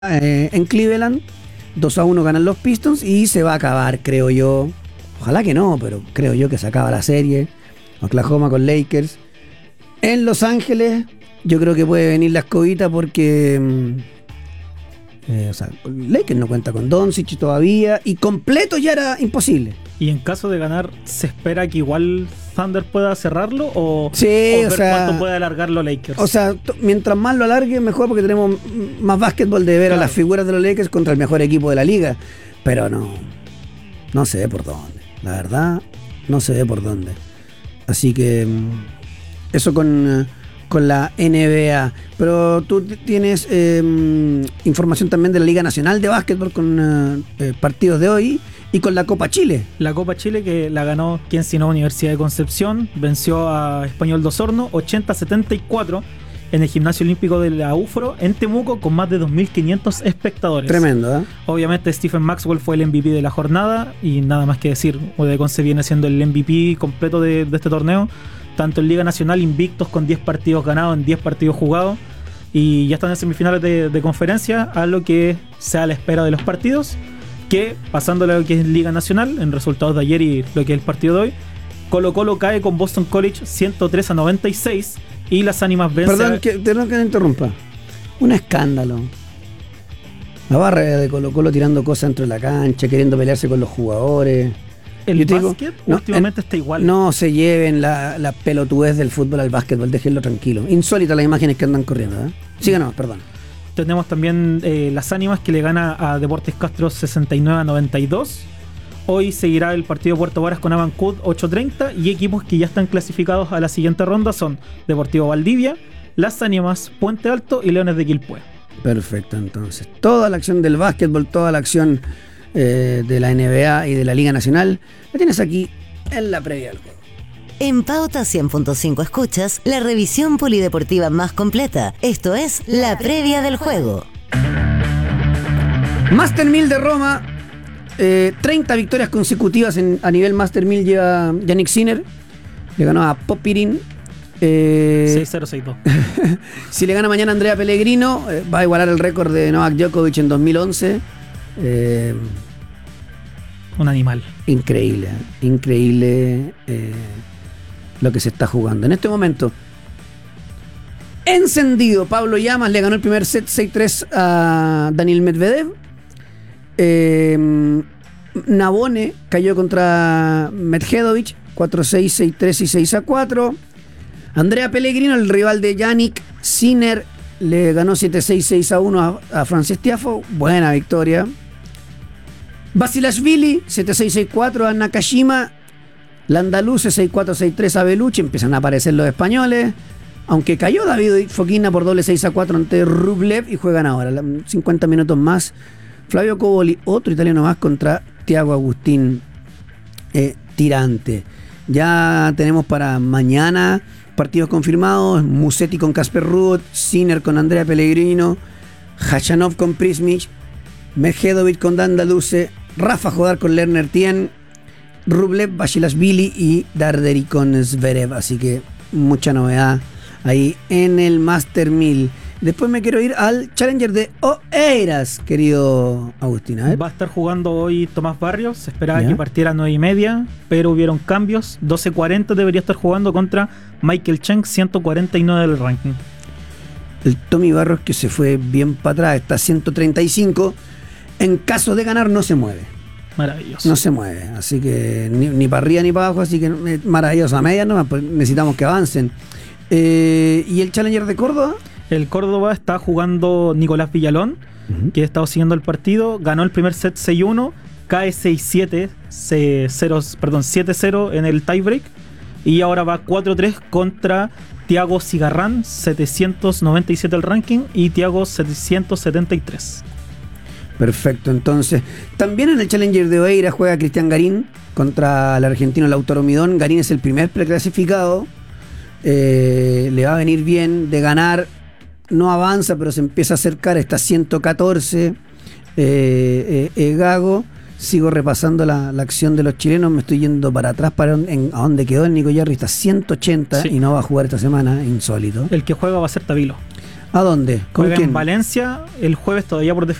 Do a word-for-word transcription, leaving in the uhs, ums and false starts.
eh, en Cleveland, dos a uno ganan los Pistons y se va a acabar, creo yo. Ojalá que no, pero creo yo que se acaba la serie. Oklahoma con Lakers. En Los Ángeles, yo creo que puede venir la escobita porque eh, o sea, Lakers no cuenta con Doncic todavía y completo ya era imposible. Y en caso de ganar, ¿se espera que igual Thunder pueda cerrarlo o, sí, o ver o sea, cuánto puede alargarlo Lakers? O sea, t- mientras más lo alargue, mejor, porque tenemos más básquetbol de ver claro. a las figuras de los Lakers contra el mejor equipo de la liga. Pero no, no se ve por dónde. La verdad, no se ve por dónde. Así que eso con, con la N B A. Pero tú tienes eh, información también de la Liga Nacional de Básquetbol con eh, partidos de hoy. Y con la Copa Chile. La Copa Chile que la ganó, quien sino Universidad de Concepción, venció a Español de Osorno ochenta a setenta y cuatro en el Gimnasio Olímpico de la U F R O en Temuco con más de dos mil quinientos espectadores. Tremendo, ¿eh? Obviamente Stephen Maxwell fue el M V P de la jornada y nada más que decir, U D Conce viene siendo el M V P completo de, de este torneo, tanto en Liga Nacional invictos con diez partidos ganados en diez partidos jugados y ya están en semifinales de, de conferencia, a lo que sea a la espera de los partidos. Que, pasando a lo que es Liga Nacional, en resultados de ayer y lo que es el partido de hoy, Colo Colo cae con Boston College ciento tres a noventa y seis y las Ánimas vencen. Perdón, que, perdón que me interrumpa. Un escándalo. La barra de Colo Colo tirando cosas dentro de la cancha, queriendo pelearse con los jugadores. El básquet digo, últimamente no, está igual. No se lleven la, la pelotudez del fútbol al básquetbol, déjenlo tranquilo. Insólitas las imágenes que andan corriendo, ¿eh? Síganos, perdón. Tenemos también eh, las Ánimas que le gana a Deportes Castro sesenta y nueve a noventa y dos. Hoy seguirá el partido Puerto Varas con Avancud ocho treinta y equipos que ya están clasificados a la siguiente ronda son Deportivo Valdivia, Las Ánimas, Puente Alto y Leones de Quilpué. Perfecto, entonces. Toda la acción del básquetbol, toda la acción eh, de la N B A y de la Liga Nacional, la tienes aquí en la previa del juego. En Pauta cien punto cinco escuchas la revisión polideportiva más completa. Esto es la previa del juego. Master mil de Roma, eh, treinta victorias consecutivas en, a nivel Master mil lleva Yannick Sinner. Le ganó a Popirin. Eh, seis cero seis dos. Si le gana mañana Andrea Pellegrino, eh, va a igualar el récord de Novak Djokovic en dos mil once. Eh, Un animal. Increíble, increíble. Eh, lo que se está jugando en este momento. Encendido, Pablo Llamas le ganó el primer set seis tres a Daniil Medvedev. eh, Nabone cayó contra Medvedovic cuatro seis, seis tres y seis a cuatro. Andrea Pellegrino, el rival de Yannick Sinner, le ganó siete seis, seis a uno a, a Frances Tiafoe. Buena victoria. Basilashvili siete seis, seis cuatro a Nakashima. La andaluce seis cuatro, seis tres a Belucci. Empiezan a aparecer los españoles. Aunque cayó David Fokina por doble seis a cuatro ante Rublev y juegan ahora cincuenta minutos más. Flavio Coboli, otro italiano más contra Thiago Agustín eh, Tirante. Ya tenemos para mañana partidos confirmados: Musetti con Casper Ruud, Sinner con Andrea Pellegrino, Khachanov con Prismic, Medvedovic con Dandaluce, Rafa Jodar con Lerner Tien, Rublev, Basilashvili y Darderi con Zverev. Así que mucha novedad ahí en el Master mil. Después me quiero ir al Challenger de Oeiras, querido Agustín. ¿eh? Va a estar jugando hoy Tomás Barrios. Se esperaba ¿Ya? que partiera a nueve y media, pero hubieron cambios. doce cuarenta debería estar jugando contra Michael Cheng, ciento cuarenta y nueve del ranking. El Tommy Barrios, que se fue bien para atrás, está a ciento treinta y cinco. En caso de ganar no se mueve. Maravilloso. No se mueve, así que ni, ni para arriba ni para abajo, así que eh, maravilloso. A media no, pues necesitamos que avancen. Eh, ¿Y el Challenger de Córdoba? El Córdoba está jugando Nicolás Villalón, uh-huh. que ha estado siguiendo el partido. Ganó el primer set seis uno, cae seis siete, cero, perdón, siete cero en el tiebreak. Y ahora va cuatro tres contra Thiago Cigarrán, setecientos noventa y siete el ranking, y Thiago setecientos setenta y tres. Perfecto, entonces también en el Challenger de Oeiras juega Cristian Garín contra el argentino Lautaro Midón. Garín es el primer preclasificado, eh, le va a venir bien de ganar, no avanza pero se empieza a acercar, está a ciento catorce. eh, eh, eh, Gago, sigo repasando la, la acción de los chilenos, me estoy yendo para atrás para en, a donde quedó el Nico Yarri, está a ciento ochenta, sí. Y no va a jugar esta semana, insólito. El que juega va a ser Tabilo. ¿A dónde? ¿Con Juega quién? en Valencia el jueves todavía por